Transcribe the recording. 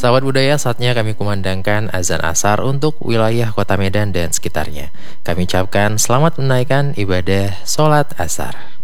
Sahabat budaya, saatnya kami kumandangkan azan asar untuk wilayah Kota Medan dan sekitarnya. Kami ucapkan selamat menunaikan ibadah sholat asar.